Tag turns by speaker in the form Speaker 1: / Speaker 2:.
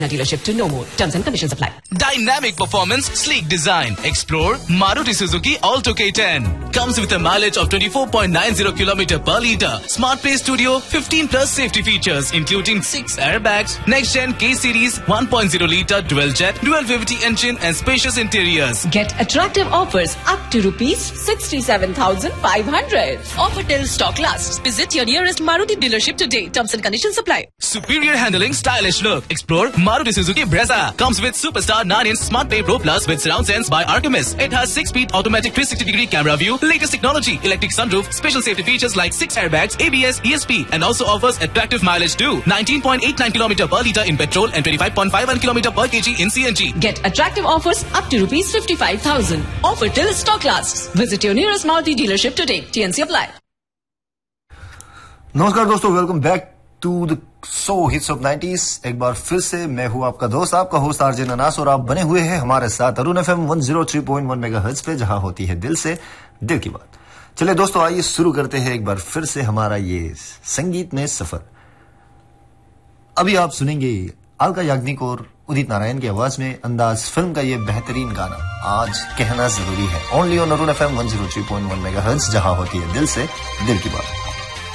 Speaker 1: Dealership to know more. Terms and conditions apply.
Speaker 2: Dynamic performance, sleek design. Explore Maruti Suzuki Alto K10. Comes with a mileage of 24.90 km per litre. Smart Play Studio, 15 plus safety features, including 6 airbags, next gen K series, 1.0 litre dual jet, dual VVT engine, and spacious interiors.
Speaker 1: Get attractive offers up to rupees 67,500. Offer till stock lasts. Visit your nearest Maruti dealership today. Terms and conditions apply.
Speaker 2: Superior handling, stylish look. Explore Maruti Suzuki Brezza. Comes with Superstar 9-inch Smart Play Pro Plus with surround sense by Archimedes. It has 6-speed automatic 360-degree camera view, latest technology, electric sunroof, special safety features like 6 airbags, ABS, ESP, and also offers attractive mileage too. 19.89 km per litre in petrol and 25.51 km per kg in CNG.
Speaker 1: Get attractive offers up to rupees 55,000. Offer till stock lasts. Visit your nearest Maruti dealership today. TNC apply.
Speaker 3: नमस्कार दोस्तों, welcome back to the show hits of 90s। एक बार फिर से मैं हूं आपका दोस्त, आपका होस्ट आरजे ननास, और आप बने हुए हैं हमारे साथ अरुण एफएम 103.1 मेगाहर्ट्ज पे, जहां होती है दिल से दिल की बात। चलिए दोस्तों, आइए शुरू करते हैं एक बार फिर से हमारा ये संगीत में सफर। अभी आप सुनेंगे अलका याग्निक और उदित नारायण की आवाज में अंदाज फिल्म का ये बेहतरीन गाना आज कहना जरूरी है, only on Arun FM 103.1 megahertz, जहां होती है दिल से दिल की बात।